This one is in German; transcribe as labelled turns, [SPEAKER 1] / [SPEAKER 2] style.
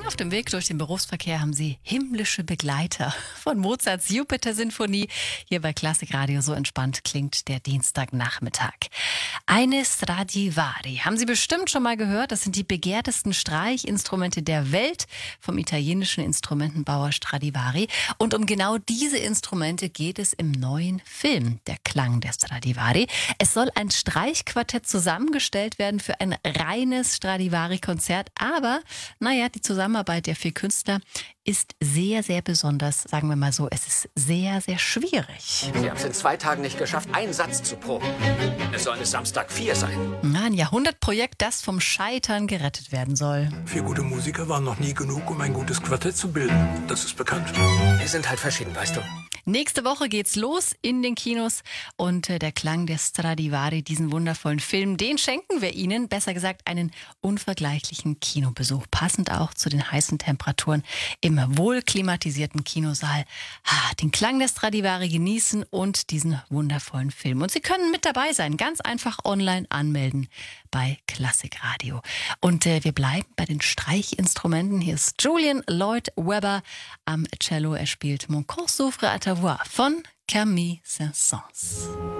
[SPEAKER 1] Auf dem Weg durch den Berufsverkehr haben Sie himmlische Begleiter von Mozarts Jupiter-Sinfonie. Hier bei Klassikradio so entspannt klingt der Dienstagnachmittag. Eine Stradivari. Haben Sie bestimmt schon mal gehört? Das sind die begehrtesten Streichinstrumente der Welt vom italienischen Instrumentenbauer Stradivari. Und um genau diese Instrumente geht es im neuen Film, Der Klang der Stradivari. Es soll ein Streichquartett zusammengestellt werden für ein reines Stradivari-Konzert. Aber, die Zusammenarbeit der 4 Künstler ist sehr, sehr besonders. Sagen wir mal so, es ist sehr, sehr schwierig.
[SPEAKER 2] Sie haben es in 2 Tagen nicht geschafft, einen Satz zu proben. Es sollen es Samstag 4 sein.
[SPEAKER 1] Ein Jahrhundertprojekt, das vom Scheitern gerettet werden soll.
[SPEAKER 3] 4 gute Musiker waren noch nie genug, um ein gutes Quartett zu bilden. Das ist bekannt.
[SPEAKER 2] Wir sind halt verschieden, weißt du.
[SPEAKER 1] Nächste Woche geht's los in den Kinos und der Klang der Stradivari, diesen wundervollen Film, den schenken wir Ihnen, besser gesagt einen unvergleichlichen Kinobesuch, passend auch zu den heißen Temperaturen im wohlklimatisierten Kinosaal. Den Klang der Stradivari genießen und diesen wundervollen Film. Und Sie können mit dabei sein, ganz einfach online anmelden bei Klassikradio. Und wir bleiben bei den Streichinstrumenten. Hier ist Julian Lloyd Webber am Cello. Er spielt Mon Corps s'ouvre à ta voix von Camille Saint-Saëns.